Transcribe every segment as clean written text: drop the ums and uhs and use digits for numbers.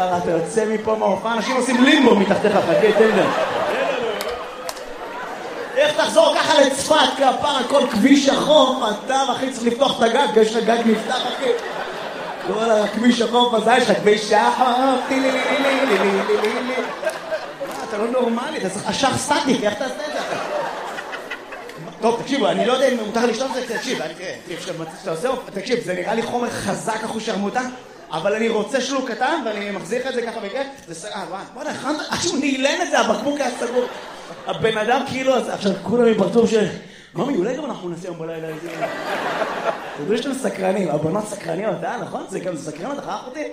כפרה, אתה יוצא מפה מההופעה, אנשים עושים לימבו מתחתיך, חכה, תן להם. איך תחזור ככה לצפת, כפרה, כל כביש החוף, אתה אחי צריך לפתוח את הגג, יש לך גג נפתח, אחי. כל הכביש החוף הזה, יש לך כביש החוף, אתה לא נורמלי, אתה צריך אשך סטטיק, איך תעשה את זה? טוב, תקשיבו, אני לא יודע אם מותר לשתות את זה, תקשיב, זה נראה לי חומר חזק אחוז שרמוטה, אבל אני רוצה שלוק קטן, ואני מחזיר את זה ככה בכיף, זה סגר, בוא נכנס, שהוא נעלן את זה, הבקבוק היה סגור. הבן אדם כאילו, עכשיו כולם מפרצוף ש... ממי, אולי גם אנחנו נעשה יום בלילה איזה... תדעו שאתם סקרנים, הבנות סקרניות, נכון? זה גם סקרנות, אחר אותי?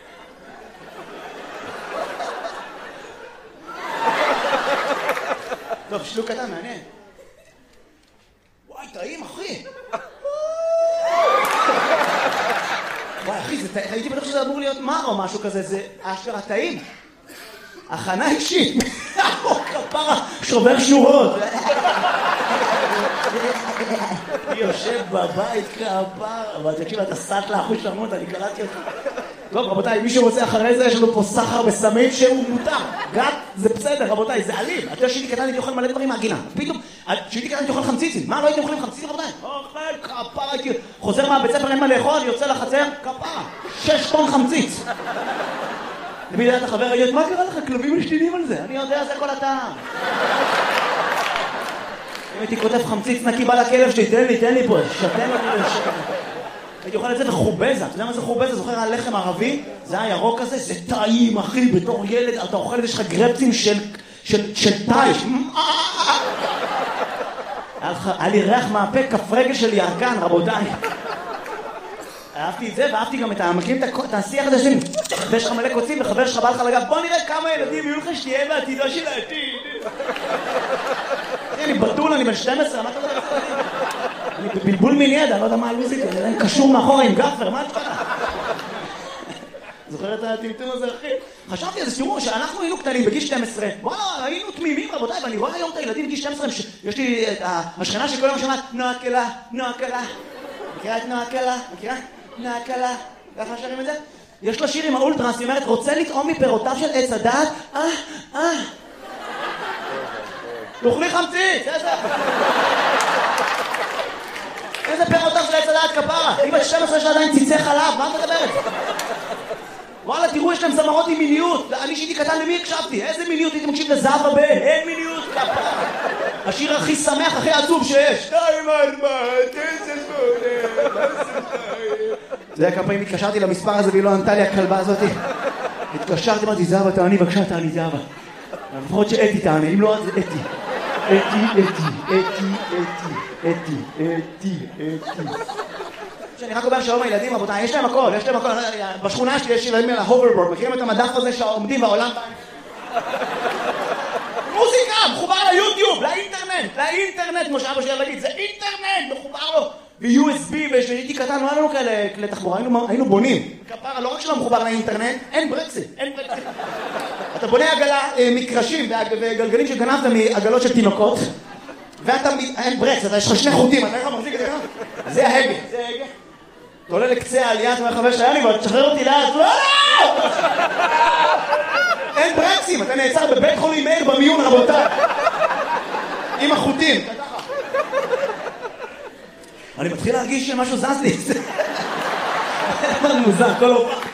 טוב, שלוק קטן, מעניין. וואי, טעים, אחי. וואי, אחי, הייתי בטוח שזה אמור להיות מר או משהו כזה, זה אשכרה טעים. הכנה אישית. כפרה, שובר שורות. יושב בבית כפרה. אבל תקשיב, אתה סטלה אחוז שרמות, אני קראתי אותך. טוב, רבותיי, מי שרוצה אחרי זה, יש לנו פה סחר בסמים שהוא מותר. גת, זה בסדר, רבותיי, זה אלים. אתה שהייתי קטן, הייתי אוכל מלא דברים מהגינה. פתאום, שהייתי קטן, הייתי אוכל חמציצים. מה, לא הייתי אוכלים חמציצים, רבותיי? אוכל, כפרה, חוזר מהבית ספר, אין מה לאכול, יוצא לחצר, כפרה. 6 טון חמציץ. למי דעת החבר, ראית, מה קרה לך? כלבים משתינים על זה. אני יודע, זה כל הטעם. אם הייתי כותב חמציץ נקי בא לכלב שלי, תן לי פה, שתן אותי לשקר. הייתי אוכל את זה בחובזה. אתה יודע מה זה חובזה? זוכר הלחם ערבי? זה הירוק הזה, זה טעים, אחי, בתור ילד. אתה אוכל את זה, יש לך גרפצים של טייש. היה לי ריח מהפה, כף רגל של ירקן, רבותיי. אהבתי את זה, ואהבתי גם את המקים את השיח הזה שלי. ויש לך מלא קוצים, וחבר שלך בא לך לגב, בוא נראה כמה ילדים יהיו לך שתהיה בעתידו של העתיד. אני בטול, אני בן 12, מה אתה יודע? אני בבלבול מיני ידע, אני לא יודע מה הלוזית, אני קשור מאחורה עם גפר, מה אתה יודע? זוכר את הטמטום הזה, אחי? חשבתי על זה, תראו, שאנחנו היינו קטנים בגיל 12, וואלה, היינו תמימים, רבותיי, ואני רואה היום את הילדים בגיל 12, יש לי את השכנה שכל יום שמעת, נועה קלה, נועה קלה. מכירה את נועה קלה? מכירה? נועה קלה. ככה שרים את זה? יש לה שיר עם האולטרס, היא אומרת, רוצה לטעום מפירותיו של עץ הדעת? תאכלי חמציץ, איזה פירותיו של עץ הדעת כפרה? היא בת 12 שלה עדיין ציצי חלב, מה את מדברת? וואלה, תראו, יש להם זמרות עם מיניות. אני שהייתי קטן, למי הקשבתי? איזה מיניות? הייתי מקשיב לזהבה ב... אין מיניות, כפרה. השיר הכי שמח, הכי עצוב שיש. 2, 4, 9, 8, זה היה כמה פעמים התקשרתי למספר הזה והיא לא ענתה לי הכלבה הזאת. התקשרתי, אמרתי, זהבה, תעני, בבקשה, תעני, זהבה. לפחות שאתי תעני, אם לא, אז אתי. אתי. שאני רק אומר שלום הילדים, רבותיי, יש להם הכל. בשכונה שלי יש ילדים על ההוברבורד, מכירים את המדף הזה שעומדים בעולם? מוזיקה, מחובר ליוטיוב, לאינטרנט, כמו שאבא שלי להגיד, זה אינטרנט, מחובר לו. ב-USB, והייתי קטן, לא היה לנו כאלה כלי תחבורה, היינו בונים. כפרה, לא רק שלא מחובר לאינטרנט, אין ברקסית. אתה בונה עגלה, מקרשים וגלגלים שגנבת מעגלות של תינוקות, ואתה, אין ברקס, אתה יש לך 2 חוטים, אתה איך מחזיק את זה ככה? זה ההגה. אתה עולה לקצה העלייה, אתה אומר חבר שהיה לי, ואתה תשחרר אותי לאט, לא! אין ברקסים, אתה נעצר בבית חולים מאיר במיון, רבותיי. עם החוטים. אני מתחיל להרגיש שמשהו זז לי. זה מוזר, כל הופעה.